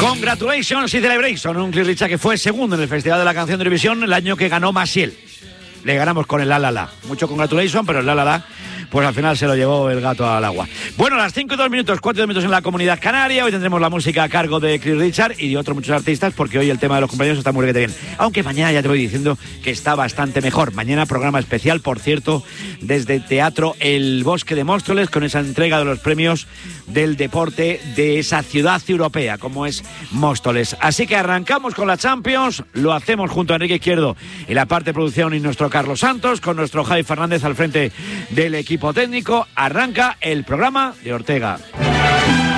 Congratulations y Celebration, un Cliff Richard que fue segundo en el Festival de la Canción de Eurovisión el año que ganó Maciel. Le ganamos con el La La La. Mucho congratulations, pero el La La La, pues al final se lo llevó el gato al agua. Bueno, a las 5 y 2 minutos, 4 minutos en la Comunidad Canaria. Hoy tendremos la música a cargo de Cliff Richard y de otros muchos artistas, porque hoy el tema de los cumpleaños está muy bien. Aunque mañana ya te voy diciendo que está bastante mejor. Mañana programa especial, por cierto, desde el Teatro El Bosque de Móstoles, con esa entrega de los premios del deporte de esa ciudad europea, como es Móstoles. Así que arrancamos con la Champions, lo hacemos junto a Enrique Izquierdo en la parte de producción y nuestro Carlos Santos, con nuestro Javi Fernández al frente del equipo técnico. Arranca el programa de Ortega.